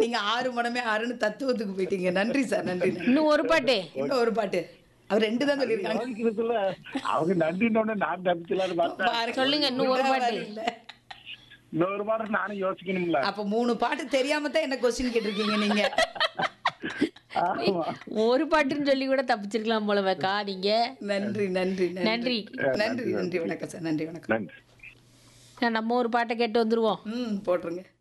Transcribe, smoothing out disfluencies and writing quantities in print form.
நீங்க 6 மடமே 6ன்னு தத்துவத்துக்கு போயிட்டீங்க. நன்றி சார். நன்றி, நன்றி. இன்னும் ஒரு பாட்டு. இன்னும் ஒரு பாட்டு. அவர் 2 தான் அது சொல்லியிருக்காங்க. யோசிக்கிறதுக்குள்ள அவங்க நன்றினோட நான் தப்பிச்சலான்னு பார்த்தேன். பாருங்க. சொல்லுங்க, இன்னும் ஒரு பாட்டு. இல்ல. இன்னொரு பாடம் நானும் யோசிக்கணும்ல. அப்ப 3 பாட்டு தெரியாம தான் என்ன கொஸ்டின் கேட்டிருக்கீங்க நீங்க. ஆமா. ஒரு பாட்டுன்னு சொல்லி கூட தப்பிச்சிருக்கலாம் போலவேக்கா நீங்க. நன்றி, நன்றி, நன்றி. நன்றி, நன்றி. வணக்கம் சார். நன்றி, வணக்கம். நன்றி. நம்ம ஒரு பாட்டை கேட்டு வந்துருவோம். போட்டுருங்க.